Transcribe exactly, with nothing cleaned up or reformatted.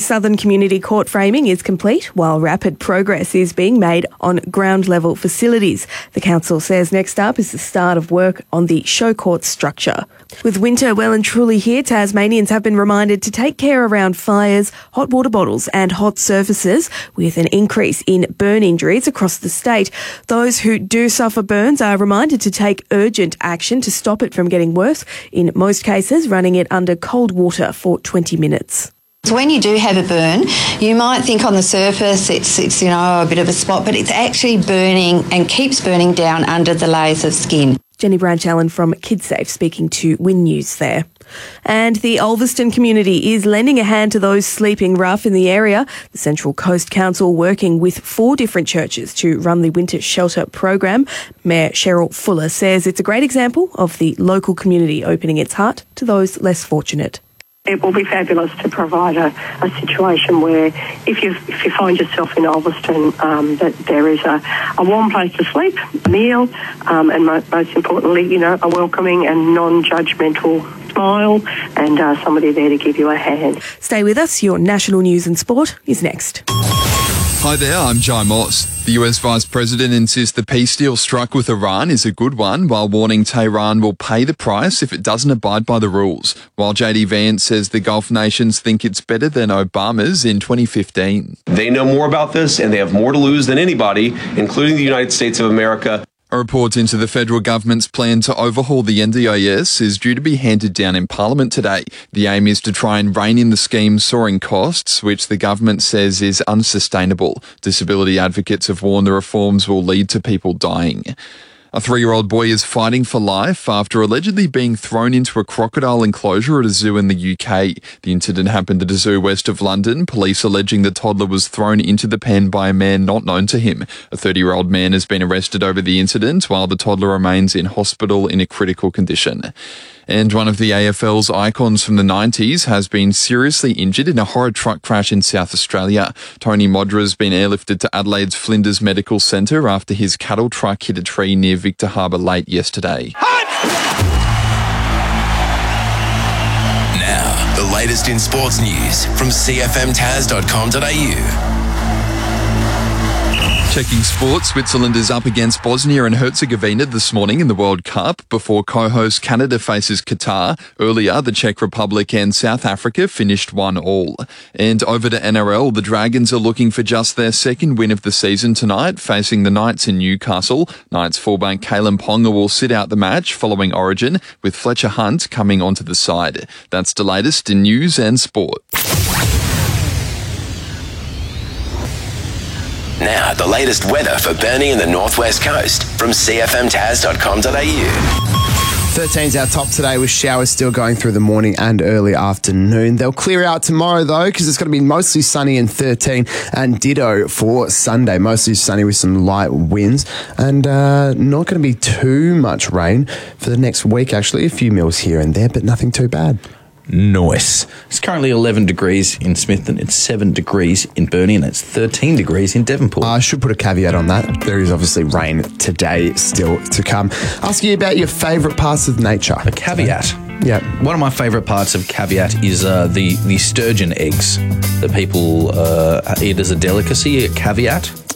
Southern Community Court framing is complete, while rapid progress is being made on ground-level facilities. The council says next up is the start of work on the show court structure. With winter well and truly here, Tasmanians have been reminded to take care around fires, hot water bottles and hot surfaces, with an increase in burn injuries across the state. Those who do suffer burns are reminded to take urgent action to stop it from getting worse, in most cases running it under cold water for twenty minutes. So when you do have a burn, you might think on the surface it's, it's, you know, a bit of a spot, but it's actually burning and keeps burning down under the layers of skin. Jenny Branch-Allen from KidSafe speaking to Win News there. And the Ulverston community is lending a hand to those sleeping rough in the area. The Central Coast Council working with four different churches to run the winter shelter program. Mayor Cheryl Fuller says it's a great example of the local community opening its heart to those less fortunate. It will be fabulous to provide a, a situation where if you if you find yourself in Ulverston, um, that there is a, a warm place to sleep, a meal, um, and mo- most importantly, you know, a welcoming and non-judgmental smile and uh, somebody there to give you a hand. Stay with us. Your national news and sport is next. Hi there, I'm Jai Moss. The U S Vice President insists the peace deal struck with Iran is a good one, while warning Tehran will pay the price if it doesn't abide by the rules, while J D Vance says the Gulf nations think it's better than Obama's in twenty fifteen. They know more about this and they have more to lose than anybody, including the United States of America. A report into the federal government's plan to overhaul the N D I S is due to be handed down in Parliament today. The aim is to try and rein in the scheme's soaring costs, which the government says is unsustainable. Disability advocates have warned the reforms will lead to people dying. A three-year-old boy is fighting for life after allegedly being thrown into a crocodile enclosure at a zoo in the U K. The incident happened at a zoo west of London, police alleging the toddler was thrown into the pen by a man not known to him. A thirty-year-old man has been arrested over the incident, while the toddler remains in hospital in a critical condition. And one of the A F L's icons from the nineties has been seriously injured in a horror truck crash in South Australia. Tony Modra has been airlifted to Adelaide's Flinders Medical Centre after his cattle truck hit a tree near Victor Harbour late yesterday. Now, the latest in sports news from c f m taz dot com dot a u. Checking sports, Switzerland is up against Bosnia and Herzegovina this morning in the World Cup before co-host Canada faces Qatar. Earlier, the Czech Republic and South Africa finished one all. And over to N R L, the Dragons are looking for just their second win of the season tonight, facing the Knights in Newcastle. Knights fullback Kalen Ponga will sit out the match following Origin, with Fletcher Hunt coming onto the side. That's the latest in news and sport. Now, the latest weather for Burnie and the Northwest Coast from c f m taz dot com dot a u. thirteen's our top today, with showers still going through the morning and early afternoon. They'll clear out tomorrow though, because it's going to be mostly sunny and thirteen, and ditto for Sunday. Mostly sunny with some light winds, and uh, not going to be too much rain for the next week actually. A few mils here and there, but nothing too bad. Nice. It's currently eleven degrees in Smithton, it's seven degrees in Burnie, and it's thirteen degrees in Devonport. I should put a caveat on that. There is obviously rain today still to come. Ask you about your favourite parts of nature. A caveat? Yeah. One of my favourite parts of caveat is uh, the, the sturgeon eggs that people uh, eat as a delicacy, a caveat.